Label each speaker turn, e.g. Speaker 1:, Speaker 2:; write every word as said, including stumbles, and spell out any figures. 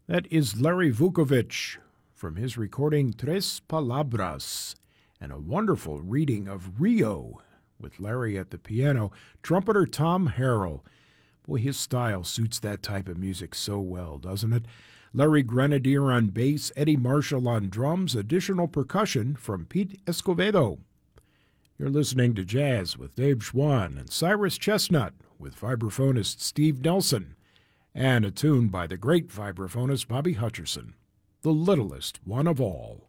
Speaker 1: That is Larry Vukovich from his recording Tres Palabras, and a wonderful reading of Rio with Larry at the piano, trumpeter Tom Harrell. Boy, his style suits that type of music so well, doesn't it? Larry Grenadier on bass, Eddie Marshall on drums, additional percussion from Pete Escovedo. You're listening to Jazz with Dave Schwann and Cyrus Chestnut with vibraphonist Steve Nelson, and a tune by the great vibraphonist Bobby Hutcherson, The Littlest One of All.